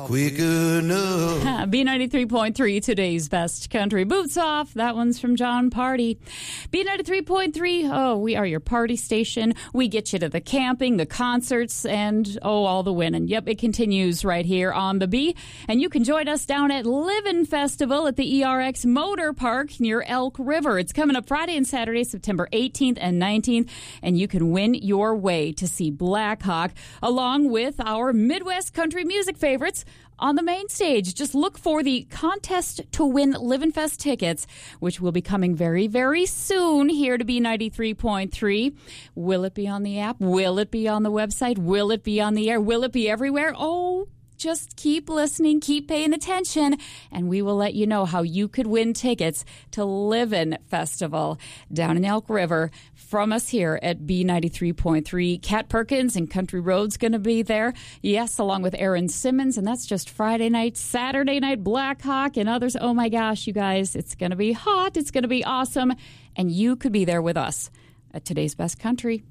Quick enough. B93.3, today's best country. Boots off. That one's from John Party. B93.3, oh, we are your party station. We get you to the camping, the concerts, and, all the winning. Yep, it continues right here on the B. And you can join us down at Livin' Festival at the ERX Motor Park near Elk River. It's coming up Friday and Saturday, September 18th and 19th. And you can win your way to see Black Hawk along with our Midwest country music favorites on the main stage. Just look for the contest to win Livin' Fest tickets, which will be coming very, very soon here to B93.3. Will it be on the app? Will it be on the website? Will it be on the air? Will it be everywhere? Oh, just keep listening, keep paying attention, and we will let you know how you could win tickets to Livin' Festival down in Elk River from us here at B93.3. Kat Perkins and Country Road's going to be there. Yes, along with Aaron Simmons, and that's just Friday night. Saturday night, Black Hawk and others. Oh my gosh, you guys, it's going to be hot. It's going to be awesome, and you could be there with us at today's best country,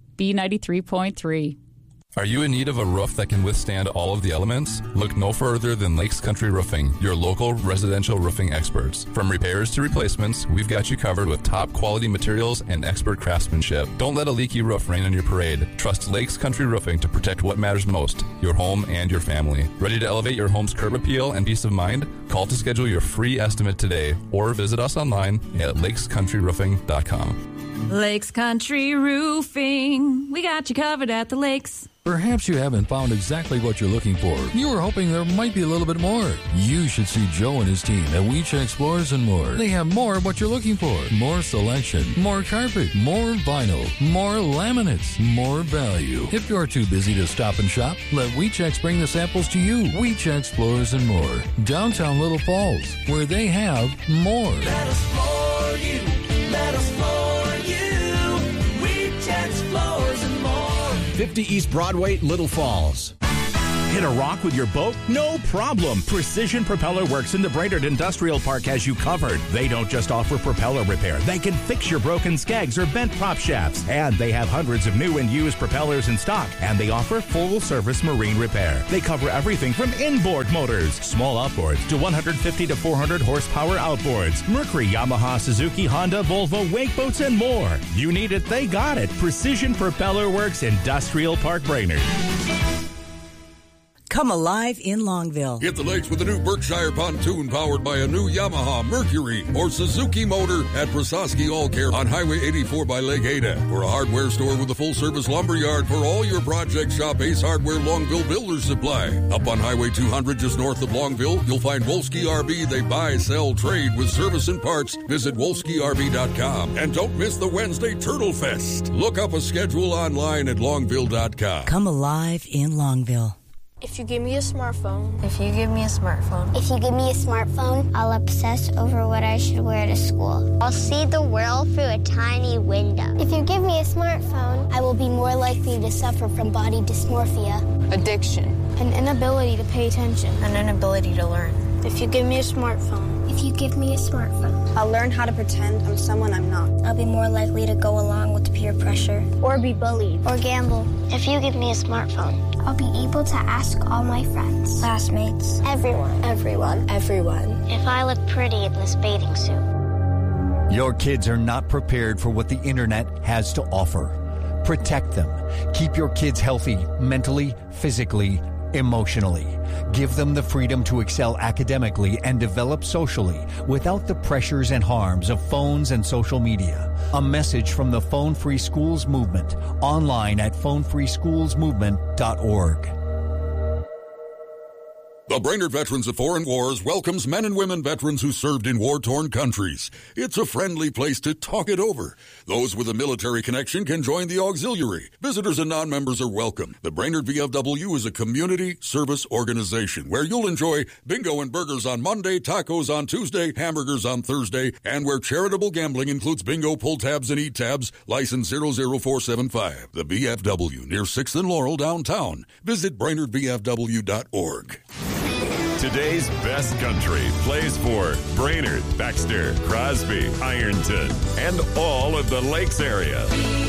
B93.3. Are you in need of a roof that can withstand all of the elements? Look no further than Lakes Country Roofing, your local residential roofing experts. From repairs to replacements, we've got you covered with top quality materials and expert craftsmanship. Don't let a leaky roof rain on your parade. Trust Lakes Country Roofing to protect what matters most, your home and your family. Ready to elevate your home's curb appeal and peace of mind? Call to schedule your free estimate today or visit us online at lakescountryroofing.com. Lakes Country Roofing. We got you covered at the lakes. Perhaps you haven't found exactly what you're looking for. You were hoping there might be a little bit more. You should see Joe and his team at We Check Floors and More. They have more of what you're looking for. More selection, more carpet, more vinyl, more laminates, more value. If you're too busy to stop and shop, let We Check bring the samples to you. We Check Floors and More. Downtown Little Falls, where they have more. Let us floor you. Let us floor you. We Check Floors and More. 50 East Broadway, Little Falls. Hit a rock with your boat? No problem. Precision Propeller Works in the Brainerd Industrial Park has you covered. They don't just offer propeller repair. They can fix your broken skegs or bent prop shafts. And they have hundreds of new and used propellers in stock. And they offer full-service marine repair. They cover everything from inboard motors, small outboards, to 150 to 400 horsepower outboards. Mercury, Yamaha, Suzuki, Honda, Volvo, wake boats, and more. You need it, they got it. Precision Propeller Works, Industrial Park, Brainerd. Come alive in Longville. Hit the lakes with a new Berkshire pontoon powered by a new Yamaha, Mercury, or Suzuki motor at Prososki All Care on Highway 84 by Lake Ada. For a hardware store with a full-service lumber yard for all your projects, shop Ace Hardware Longville Builders Supply. Up on Highway 200 just north of Longville, you'll find Wolski RV. They buy, sell, trade with service and parts. Visit WolskiRV.com. And don't miss the Wednesday Turtle Fest. Look up a schedule online at Longville.com. Come alive in Longville. If you give me a smartphone. If you give me a smartphone. If you give me a smartphone, I'll obsess over what I should wear to school. I'll see the world through a tiny window. If you give me a smartphone, I will be more likely to suffer from body dysmorphia, addiction, an inability to pay attention, an inability to learn. If you give me a smartphone. If you give me a smartphone, I'll learn how to pretend I'm someone I'm not. I'll be more likely to go along with peer pressure. Or be bullied. Or gamble. If you give me a smartphone, I'll be able to ask all my friends, classmates, everyone. If I look pretty in this bathing suit. Your kids are not prepared for what the internet has to offer. Protect them. Keep your kids healthy mentally, physically, emotionally. Give them the freedom to excel academically and develop socially without the pressures and harms of phones and social media. A message from the Phone Free Schools Movement, online at phonefreeschoolsmovement.org. The Brainerd Veterans of Foreign Wars welcomes men and women veterans who served in war-torn countries. It's a friendly place to talk it over. Those with a military connection can join the auxiliary. Visitors and non-members are welcome. The Brainerd VFW is a community service organization where you'll enjoy bingo and burgers on Monday, tacos on Tuesday, hamburgers on Thursday, and where charitable gambling includes bingo, pull tabs, and eat tabs. License 00475. The VFW near 6th and Laurel downtown. Visit BrainerdVFW.org. Today's best country plays for Brainerd, Baxter, Crosby, Ironton, and all of the Lakes area.